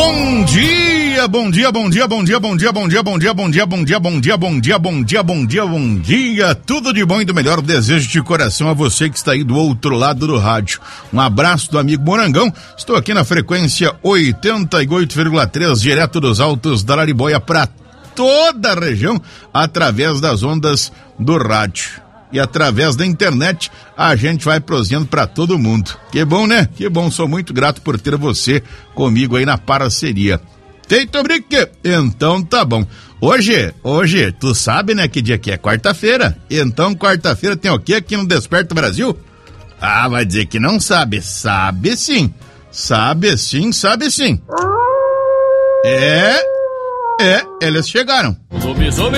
Bom dia, bom dia, bom dia, bom dia, bom dia, bom dia, bom dia, bom dia, bom dia, bom dia, bom dia, bom dia, bom dia, bom dia, tudo de bom e do melhor, desejo de coração a você que está aí do outro lado do rádio. Um abraço do amigo Morangão, estou aqui na frequência 88,3, direto dos altos da Araribóia para toda a região, através das ondas do rádio. E através da internet a gente vai prosseguindo para todo mundo. Que bom, né? Que bom, sou muito grato por ter você comigo aí na parceria. Feito brinque? Então tá bom. Hoje, tu sabe, né, que dia que é? Quarta-feira. Então quarta-feira tem o que aqui no Desperta Brasil? Ah, vai dizer que não sabe. Sabe sim. Sabe sim, sabe sim. Eles chegaram. Lobisomem